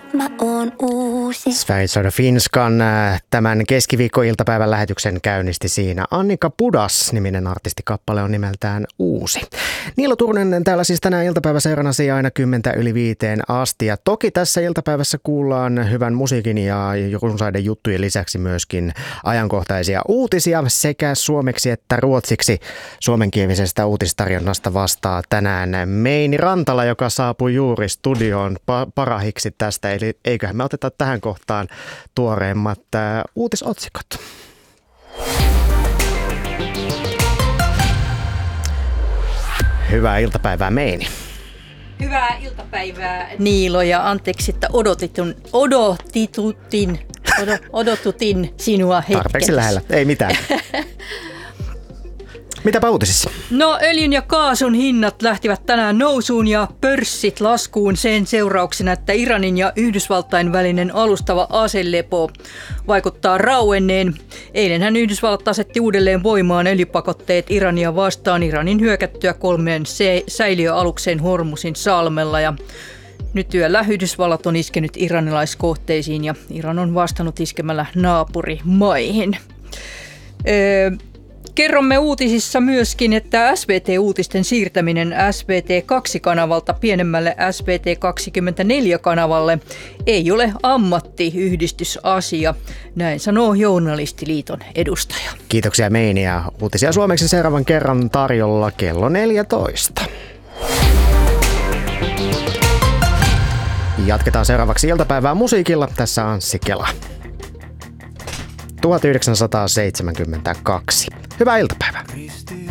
mä oon uusi. Sverige Finskan tämän keskiviikkoiltapäivän lähetyksen käynnisti siinä. Annika Pudas-niminen artistikappale on nimeltään Uusi. Niilo Turunen täällä siis tänään iltapäiväseurannasi aina 10:05 asti. Ja toki tässä iltapäivässä kuullaan hyvän musiikin ja runsaiden juttujen lisäksi myöskin ajankohtaisia uutisia sekä suomeksi että ruotsiksi. Suomenkielisestä uutistarjonnasta vastaa tänään Meini Rantala, joka saapui juuri studioon parahiksi tästä. Eli eiköhän me oteta tähän kohtaan tuoreimmat uutisotsikot. Hyvää iltapäivää, Meini. Hyvää iltapäivää, Niilo, ja anteeksi, että odotutin sinua hetken. Tarpeeksi lähellä, ei mitään. Mitäpä uutisissa? No, öljyn ja kaasun hinnat lähtivät tänään nousuun ja pörssit laskuun sen seurauksena, että Iranin ja Yhdysvaltain välinen alustava aselepo vaikuttaa rauenneen. Eilenhän Yhdysvallat asetti uudelleen voimaan öljypakotteet Irania vastaan Iranin hyökättyä 3 säiliöalukseen Hormuzin salmella. Ja nyt yöllä Yhdysvallat on iskenyt iranilaiskohteisiin ja Iran on vastannut iskemällä naapurimaihin. Kerromme uutisissa myöskin, että SVT-uutisten siirtäminen SVT2-kanavalta pienemmälle SVT24-kanavalle ei ole ammattiyhdistysasia. Näin sanoo Journalistiliiton edustaja. Kiitoksia, Meini, ja uutisia suomeksi seuraavan kerran tarjolla kello 14. Jatketaan seuraavaksi iltapäivää musiikilla. Tässä on Anssi Kela. 1972. Hyvää iltapäivää.